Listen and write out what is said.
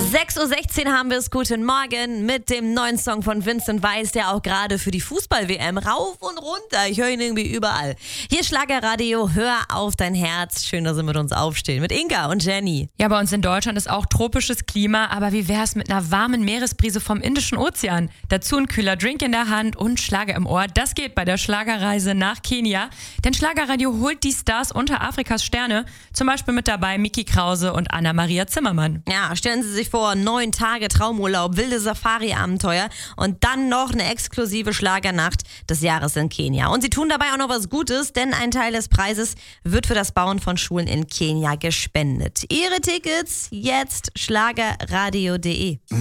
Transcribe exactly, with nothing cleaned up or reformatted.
sechs Uhr sechzehn haben wir es. Guten Morgen mit dem neuen Song von Vincent Weiss, der auch gerade für die Fußball-W M rauf und runter. Ich höre ihn irgendwie überall. Hier ist Schlagerradio, hör auf dein Herz. Schön, dass Sie mit uns aufstehen. Mit Inka und Jenny. Ja, bei uns in Deutschland ist auch tropisches Klima, aber wie wär's mit einer warmen Meeresbrise vom Indischen Ozean? Dazu ein kühler Drink in der Hand und Schlager im Ohr. Das geht bei der Schlagerreise nach Kenia. Denn Schlagerradio holt die Stars unter Afrikas Sterne. Zum Beispiel mit dabei Miki Krause und Anna-Maria Zimmermann. Ja, stellen Sie sich vor, neun Tage Traumurlaub, wilde Safari-Abenteuer und dann noch eine exklusive Schlagernacht des Jahres in Kenia. Und sie tun dabei auch noch was Gutes, denn ein Teil des Preises wird für das Bauen von Schulen in Kenia gespendet. Ihre Tickets jetzt schlagerradio punkt de.